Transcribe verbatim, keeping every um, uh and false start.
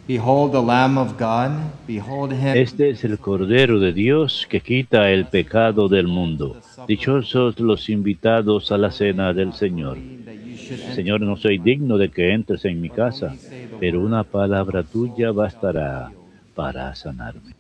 Behold the Lamb of God, behold him. Este es el Cordero de Dios que quita el pecado del mundo. Dichosos los invitados a la cena del Señor. Señor, no soy digno de que entres en mi casa, pero una palabra tuya bastará para sanarme.